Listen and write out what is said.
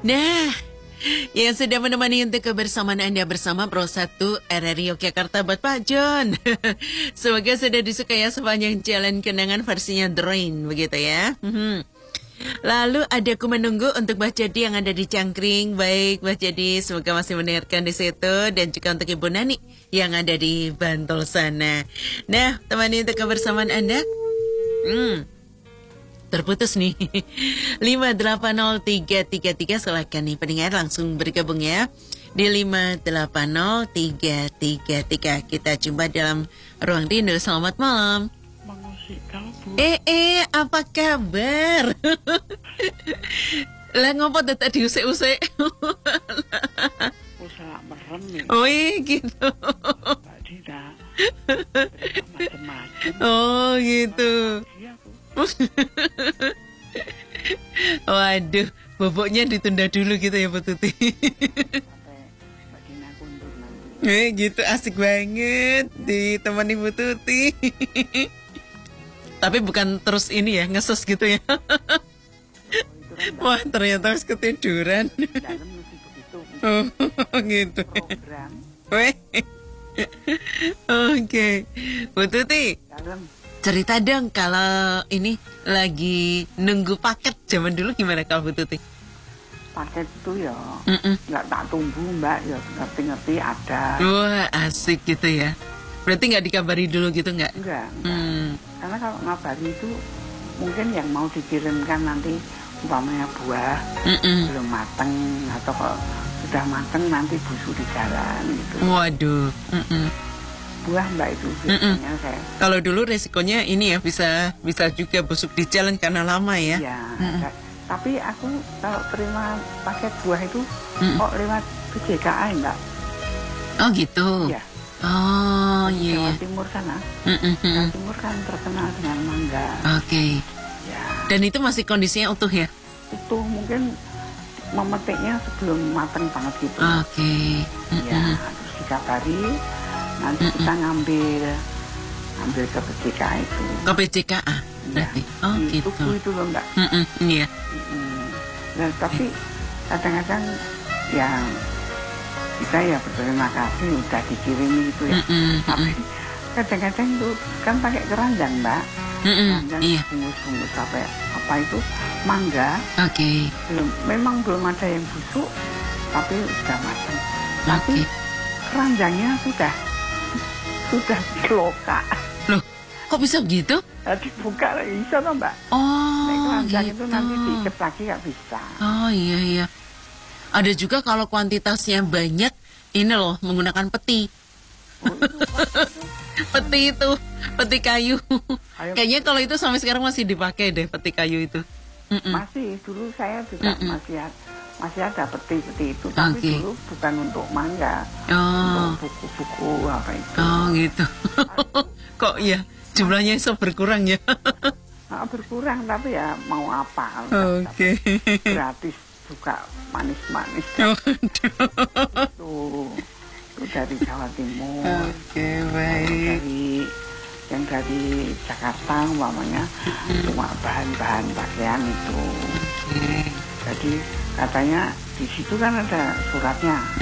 Nah, yang sudah menemani untuk kebersamaan Anda bersama Pro 1 RRI Yogyakarta buat Pak John. Semoga sudah disukai ya sepanjang jalan kenangan versinya Drain, begitu ya. Lalu ada Ku Menunggu untuk Mbah Jadi yang ada di Cangkring. Baik Mbah Jadi, semoga masih mendengarkan di situ. Dan juga untuk Ibu Nani yang ada di Bantul sana. Nah, temani untuk kebersamaan Anda. Terputus nih. 5803333, silakan nih pendengar langsung bergabung ya. Di 5803333 kita jumpa dalam Ruang Rindu. Selamat malam. Apa kabar? Lah ngopo tetap diusik-usik? Usaha merem ya. Oh iya gitu. Mbak Dina. Macam-macam. Oh gitu. Waduh, boboknya ditunda dulu gitu ya Bu Tuti. Sampai Mbak Dina kundur nanti. Gitu asik banget ditemani Bu Tuti. Tapi bukan terus ini ya, ngeses gitu ya. Wah, ternyata harus ketiduran. Dalam mesti begitu. Oh, gitu. Program. Weh. Oke. Bu Tuti, Dalam. cerita dong kalau ini lagi nunggu paket zaman dulu gimana kalau Bu Tuti? Paket itu ya nggak tak tunggu Mbak, ya ngerti-ngerti ada. Wah, asik gitu ya. Berarti nggak dikabari dulu gitu nggak? Enggak. Karena kalau ngabari itu mungkin yang mau dikirimkan nanti umpamanya buah belum mateng, atau kalau sudah mateng nanti busuk di jalan gitu. Waduh. Buah Mbak itu biasanya saya. Kalau dulu resikonya ini ya bisa juga busuk di jalan karena lama ya. Ya, tapi aku kalau terima paket buah itu kok lewat PJKA Mbak. Oh gitu. Iya. Oh iya. Jawa Timur sana. Jawa Timur kan terkenal dengan mangga. Oke. Ya. Dan itu masih kondisinya utuh ya? Itu mungkin memetiknya sebelum matang banget gitu. Oke. Ya, terus dikabari nanti kita ngambil ke PJKA itu. Ke PJKA berarti. Ya, Oh di gitu. Tugu itu loh Mbak. Iya. Nah, tapi kadang-kadang yang kita ya berterima kasih udah dikirimi gitu ya. Tapi kadang-kadang itu kan pakai keranjang Mbak. Keranjang Iya. bungkus-bungkus sampai apa itu mangga. Oke. Memang belum ada yang busuk, tapi sudah matang. Tapi Oke. keranjangnya sudah diloka. Loh, kok bisa gitu? Nah, dibuka lagi bisa toh Mbak. Oh Keranjang gitu. itu nanti diikat lagi nggak bisa. Oh iya. Ada juga kalau kuantitasnya banyak, ini loh menggunakan peti. Oh, itu, Peti kayu. Ayo. Kayaknya kalau itu sampai sekarang masih dipakai deh peti kayu itu. masih dulu saya juga masih ada peti-peti itu, tapi Oke. dulu bukan untuk mangga, Oh, untuk buku-buku apa itu. oh gitu. Kok ya jumlahnya bisa berkurang ya? Nah, berkurang tapi ya mau apa? Oke. Gratis buka manis-manis. Itu dari Jawa Timur. Oke, baik. Yang dari Jakarta umpamanya cuma bahan-bahan pakaian itu. Jadi katanya di situ kan ada suratnya.